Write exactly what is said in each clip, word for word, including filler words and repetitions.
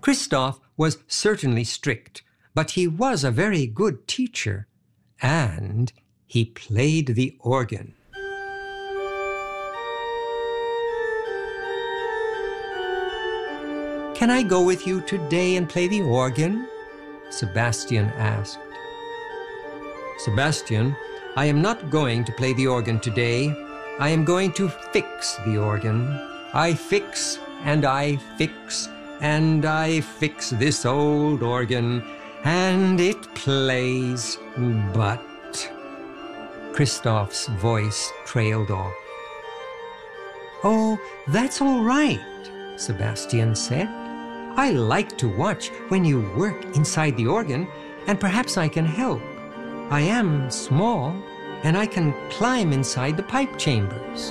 Christoph was certainly strict, but he was a very good teacher, and he played the organ. "Can I go with you today and play the organ?" Sebastian asked. "Sebastian, I am not going to play the organ today. I am going to fix the organ. I fix and I fix and I fix this old organ, and it plays, but..." Christoph's voice trailed off. "Oh, that's all right," Sebastian said. "I like to watch when you work inside the organ, and perhaps I can help. I am small, and I can climb inside the pipe chambers."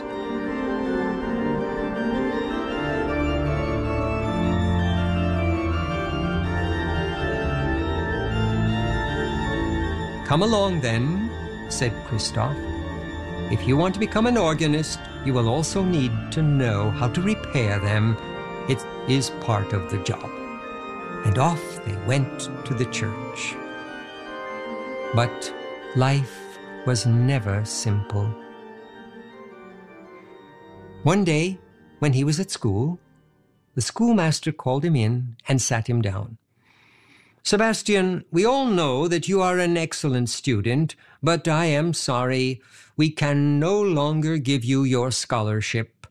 "Come along then," said Christoph. "If you want to become an organist, you will also need to know how to repair them. It is part of the job." And off they went to the church. But life was never simple. One day, when he was at school, the schoolmaster called him in and sat him down. "Sebastian, we all know that you are an excellent student, but I am sorry, we can no longer give you your scholarship."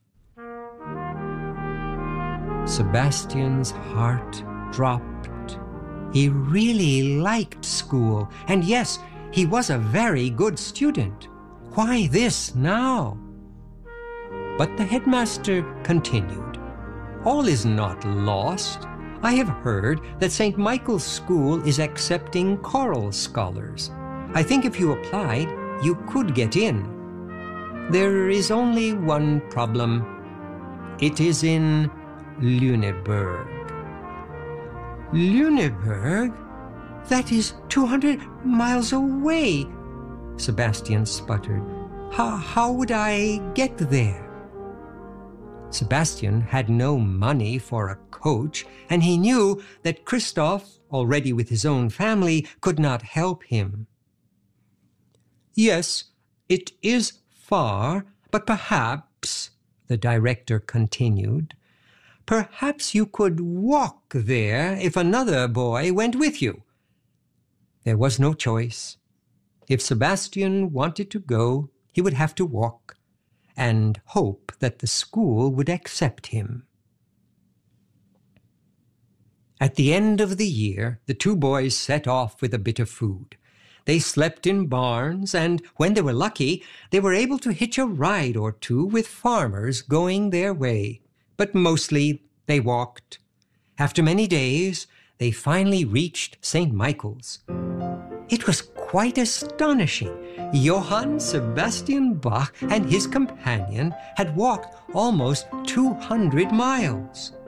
Sebastian's heart dropped. He really liked school, and yes, he was a very good student. Why this now? But the headmaster continued. "All is not lost. I have heard that Saint Michael's School is accepting choral scholars. I think if you applied, you could get in. There is only one problem. It is in Lüneburg." "Lüneburg? That is two hundred miles away," Sebastian sputtered. How, how would I get there?" Sebastian had no money for a coach, and he knew that Christoph, already with his own family, could not help him. "Yes, it is far, but perhaps," the director continued, "perhaps you could walk there if another boy went with you." There was no choice. If Sebastian wanted to go, he would have to walk and hope that the school would accept him. At the end of the year, the two boys set off with a bit of food. They slept in barns, and when they were lucky, they were able to hitch a ride or two with farmers going their way. But mostly they walked. After many days, they finally reached Saint Michael's. It was quite astonishing. Johann Sebastian Bach and his companion had walked almost two hundred miles.